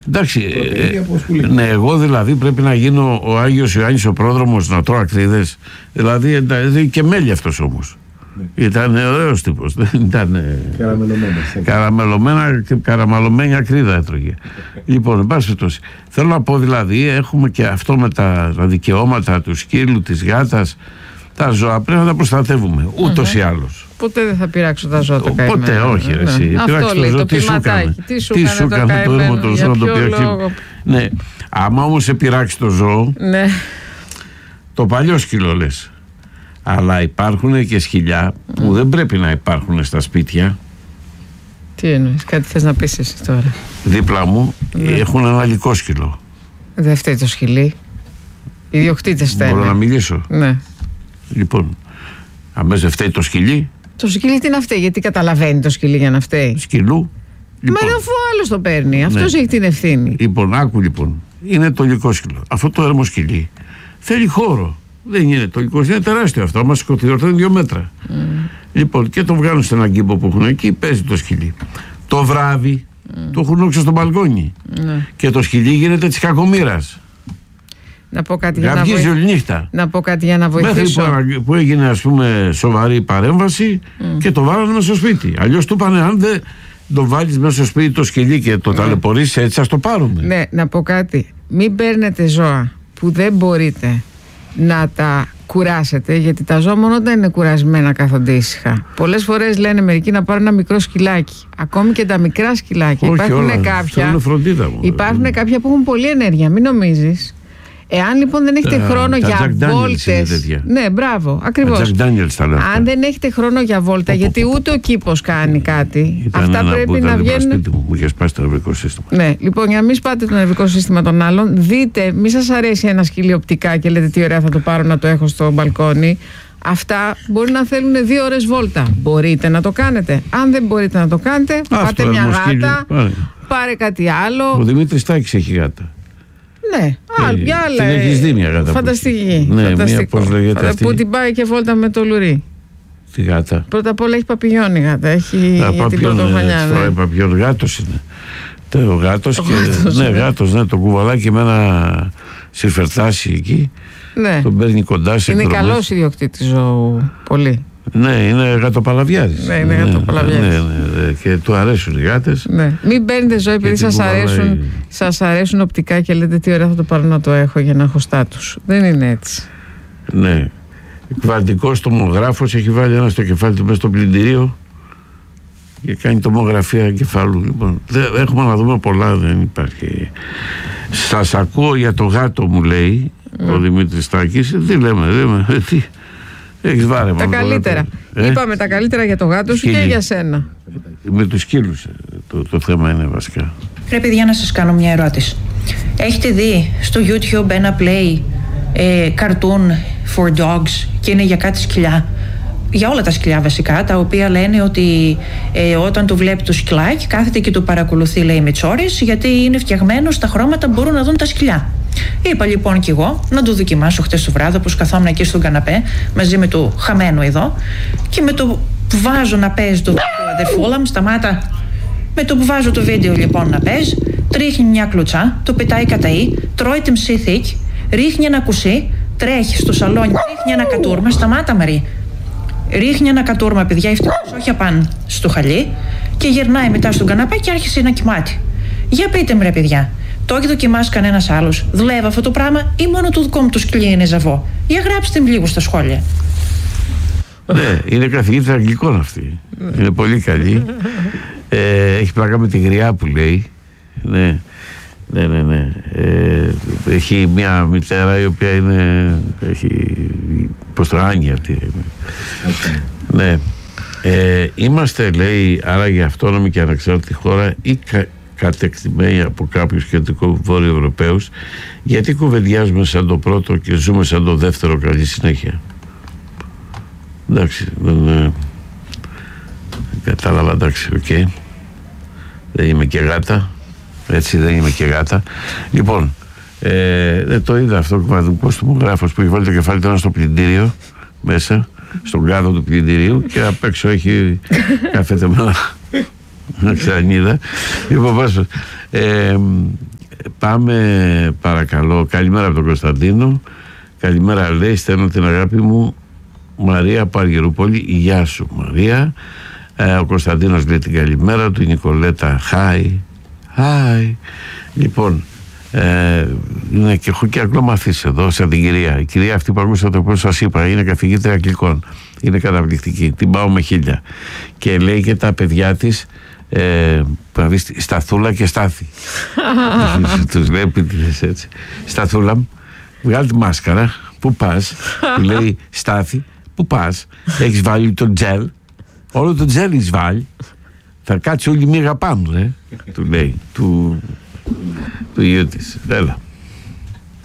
Εντάξει, ναι, εγώ δηλαδή πρέπει να γίνω ο Άγιος Ιωάννης ο πρόδρομος να τρώω ακρίδες. Δηλαδή και μέλι αυτός όμως. Ήταν ωραίος τύπος. Καραμελωμένη ακρίδα έτρωγε. Λοιπόν, εν πάση περιπτώσει, θέλω να πω δηλαδή, έχουμε και αυτό με τα δικαιώματα του σκύλου, της γάτας. Τα ζώα πρέπει να τα προστατεύουμε, ούτως ή άλλως. Ποτέ δεν θα πειράξω τα ζώα το καημένο. Ποτέ, όχι ρε εσύ. Αυτό λέει το ποιηματάκι. Τι σου έκανε το αίμα το ζώο, για ποιο λόγο. Ναι, άμα όμως σε πειράξει το ζώο, ναι. Το παλιό σκύλο λες. Αλλά υπάρχουν και σκυλιά που δεν πρέπει να υπάρχουν στα σπίτια. Τι εννοείς, κάτι θες να πεις εσύ τώρα? Δίπλα μου έχουν ένα λυκόσκυλο. Δεν φταίει το σκυλί. Οι ιδιοκτήτες φταίνε. Μπορώ να μιλήσω? Ναι. Λοιπόν, αμέσως δεν φταίει το σκυλί. Το σκυλί τι να φταίει, γιατί καταλαβαίνει το σκυλί για να φταίει? Σκυλού. Λοιπόν, μα αφού ο άλλος το παίρνει, αυτός έχει την ευθύνη. Λοιπόν, άκου λοιπόν. Είναι το λυκόσκυλο. Αυτό το έρμο σκυλί θέλει χώρο. Δεν είναι το λυκόσκυλο, είναι τεράστιο αυτό. Άμα σκοτειορτώ είναι 2 μέτρα. Λοιπόν, και το βγάλουν σε έναν κήπο που έχουν εκεί, παίζει το σκυλί. Το βράδυ το έχουν όξω στο μπαλκόνι. Και το σκυλί γίνεται της κακομοίρας. Να πω κάτι για να βοηθήσω. Μέχρι που έγινε, ας πούμε, σοβαρή παρέμβαση και το βάλανε μέσα στο σπίτι. Αλλιώς του είπανε, αν δεν το βάλεις μέσα στο σπίτι το σκυλί και το ταλαιπωρήσεις, έτσι θα το πάρουμε. Ναι, να πω κάτι. Μην παίρνετε ζώα που δεν μπορείτε να τα κουράσετε, γιατί τα ζώα μόνο όταν είναι κουρασμένα κάθονται ήσυχα. Πολλές φορές λένε μερικοί να πάρουν ένα μικρό σκυλάκι. Ακόμη και τα μικρά σκυλάκια. Υπάρχουν κάποια που έχουν πολλή ενέργεια, μην νομίζεις. Εάν λοιπόν δεν έχετε χρόνο για βόλτες. Ναι, μπράβο, ακριβώς. Αν δεν έχετε χρόνο για βόλτα, γιατί ούτε ο κήπος κάνει κάτι. Αυτά πρέπει να βγαίνουν. Μου είχε σπάσει το νευρικό σύστημα. Ναι, λοιπόν, για να μην σπάτε το νευρικό σύστημα των άλλων, δείτε, μη σας αρέσει ένα σκυλί οπτικά και λέτε τι ωραία θα το πάρω να το έχω στο μπαλκόνι. Αυτά μπορεί να θέλουν 2 ώρες βόλτα. Μπορείτε να το κάνετε. Αν δεν μπορείτε να το κάνετε, πάτε μια γάτα, πάρε κάτι άλλο. Ο Δημήτρης Τάκης έχει γάτα. Ναι, την έχεις δει μια γάτα. Φανταστική. Ναι, πώς λέγεται αυτή. Που την πάει και βόλτα με το λουρί. Τη γάτα. Πρώτα απ' όλα έχει παπηγιόν η γάτα. Έχει για την πρωτοχρονιά. Ναι, παπηγιόν, γάτος είναι. Ο γάτος και. Ναι, γάτος, ναι, το κουβαλάκι με ένα συρφερτάσι εκεί. Ναι. Τον παίρνει κοντά σε. Είναι καλός ιδιοκτήτης ζώου. Πολύ. Ναι, είναι γατοπαλαβιάρης. Ναι, είναι γατοπαλαβιάρης. Ναι, και του αρέσουν οι γάτες. Ναι. Μην παίρνετε ζώα επειδή σας αρέσουν οπτικά και λέτε τι ωραία θα το πάρω να το έχω για να έχω στάτους. Δεν είναι έτσι. Ναι. Κβαντικός τομογράφος έχει βάλει ένα στο κεφάλι του μέσα στο πλυντηρίο και κάνει τομογραφία εγκεφάλου. Λοιπόν, έχουμε να δούμε πολλά, δεν υπάρχει. Σας ακούω για το γάτο, μου λέει ο Δημήτρης Τάκης. Τι λέμε. Τι. Έχεις βάρεμα. Τα καλύτερα. Είπαμε τα καλύτερα για το γάτο σου και για σένα. Με τους σκύλους το θέμα είναι βασικά. Ρε παιδιά, να σας κάνω μια ερώτηση. Έχετε δει στο YouTube ένα play cartoon for dogs και είναι για κάτι σκυλιά? Για όλα τα σκυλιά βασικά, τα οποία λένε ότι όταν το βλέπει το σκυλάκι κάθεται και το παρακολουθεί, λέει, με τσόρες, γιατί είναι φτιαγμένο στα χρώματα που μπορούν να δουν τα σκυλιά. Είπα λοιπόν κι εγώ να το δοκιμάσω χτες το βράδυ, όπως καθόμουν εκεί στον καναπέ μαζί με το χαμένο εδώ, και με το που βάζω να παίζει το αδερφούλα μου, σταμάτα. Με το που βάζω το βίντεο λοιπόν να παίζει, τρίχνει μια κλουτσά, το πετάει καταεί, τρώει την ψηθήκη, ρίχνει ένα κουσί, τρέχει στο σαλόνι, ρίχνει ένα κατούρμα, σταμάτα Μαρή. Ρίχνει ένα κατούρμα, παιδιά, ευτυχώς όχι απάνω στο χαλί, και γυρνάει μετά στον καναπέ και άρχισε να κοιμάται. Για πείτε μου, ρε παιδιά, το έχει δοκιμάσει κανένας άλλος? Δουλεύει αυτό το πράγμα ή μόνο το δικό μου το σκυλί είναι ζαβό? Για γράψτε μου λίγο στα σχόλια. Ναι, είναι καθηγήτρια αγγλικών αυτή. Είναι πολύ καλή. Έχει πλάκα με τη γριά που λέει. Ναι. Έχει μια μητέρα η οποία είναι. Έχει. Πώς το Άνια αυτή. Ναι. Είμαστε, λέει, άραγε αυτόνομη και ανεξάρτητη χώρα ή κατεκτημένη από κάποιους κεντρικό-βόρειο Ευρωπαίους? Γιατί κουβεντιάζουμε σαν το πρώτο και ζούμε σαν το δεύτερο? Καλή συνέχεια. Εντάξει, δεν κατάλαβα, εντάξει, οκ. Δεν είμαι και γάτα. Έτσι, δεν είμαι και γάτα. Λοιπόν, δεν το είδα αυτό ο τομογράφος που έχει βάλει το κεφάλι του στο πλυντήριο μέσα, στον κάδο του πλυντηρίου, και απ' έξω έχει κάθεται με ένα Ξανίδα. Λοιπόν, πάμε παρακαλώ. Καλημέρα από τον Κωνσταντίνο. Καλημέρα, λέει, στέλνω την αγάπη μου Μαρία από Αργυρούπολη. Γεια σου, Μαρία. Ο Κωνσταντίνος λέει την καλημέρα του. Η Νικολέτα, hi. Λοιπόν, είναι και έχω και αγγλομαθής εδώ, σαν την κυρία. Η κυρία αυτή που ακούσα το πώς σας είπα, είναι καθηγήτρια αγγλικών. Είναι καταπληκτική. Την πάω με 1000. Και λέει και τα παιδιά της Σταθούλα και Στάθη. Τους λέει επιτυχές έτσι. Σταθούλα μου, βγάλει τη μάσκαρα. Πού πας? Του λέει Στάθη, πού πας? Έχεις βάλει το τζέλ? Όλο το τζέλ έχεις βάλει? Θα κάτσει όλη μοίρα πάνω, του λέει, του γιου της. Έλα.